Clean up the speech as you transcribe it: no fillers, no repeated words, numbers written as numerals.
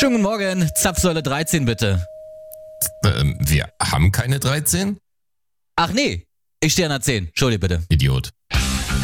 Schönen guten Morgen, Zapfsäule 13 bitte. Wir haben keine 13? Ach nee, ich stehe an der 10. Entschuldige bitte. Idiot.